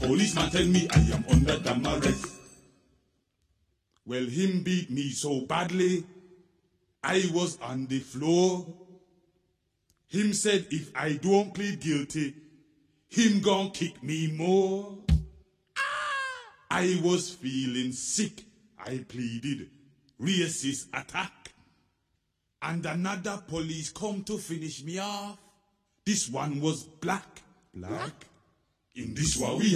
Policeman tell me I am under the arrest. Well, him beat me so badly, I was on the floor. Him said if I don't plead guilty, him gon' kick me more. I was feeling sick. I pleaded racist attack. And another police come to finish me off. This one was black. Black? In this one we